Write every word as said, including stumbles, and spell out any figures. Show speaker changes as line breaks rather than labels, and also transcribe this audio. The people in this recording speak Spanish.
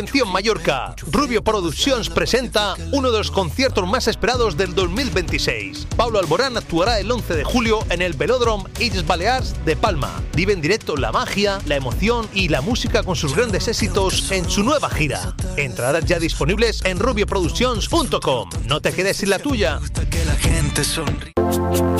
Atención Mallorca, Rubio Productions presenta uno de los conciertos más esperados del dos mil veintiséis. Pablo Alborán actuará el once de julio en el Velódromo Illes Balears de Palma. Vive en directo la magia, la emoción y la música con sus grandes éxitos en su nueva gira. Entradas ya disponibles en rubio productions punto com. No te quedes sin la tuya.
Que la gente sonríe.